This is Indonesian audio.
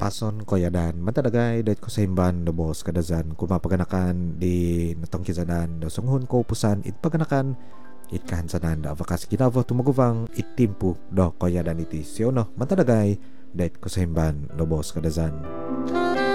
pason koyadan matadagay dahit ko sa himban do boss kadazan kumapaganakan di natong kisadan do sunghun ko pusan it paganakan it kahansanan da avakas kinavo tumaguvang it timpu do koyadan iti siyono matadagay dahit ko sa himban do boss kadazan.